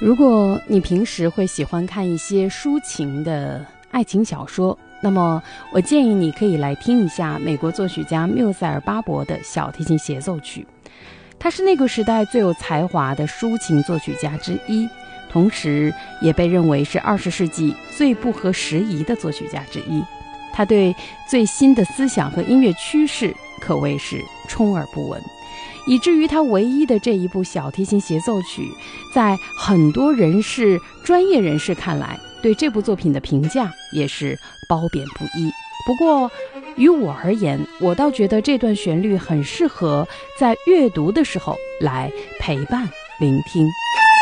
如果你平时会喜欢看一些抒情的爱情小说，那么我建议你可以来听一下美国作曲家缪塞尔巴伯的小提琴协奏曲。他是那个时代最有才华的抒情作曲家之一，同时也被认为是20世纪最不合时宜的作曲家之一。他对最新的思想和音乐趋势可谓是充耳不闻，以至于他唯一的这一部小提琴协奏曲，在很多专业人士看来，对这部作品的评价也是褒贬不一。不过于我而言，我倒觉得这段旋律很适合在阅读的时候来陪伴聆听。